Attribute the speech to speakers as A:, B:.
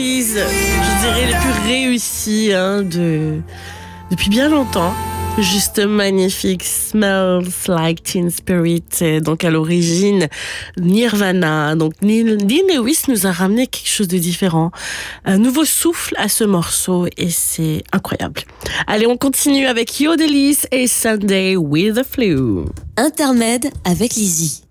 A: Je dirais les plus réussis depuis bien longtemps. Juste magnifique, Smells Like Teen Spirit, donc à l'origine Nirvana. Donc Neil Lewis nous a ramené quelque chose de différent, un nouveau souffle à ce morceau et c'est incroyable. Allez, on continue avec Yodelis et Sunday with the Flu.
B: Intermède avec Lizzy.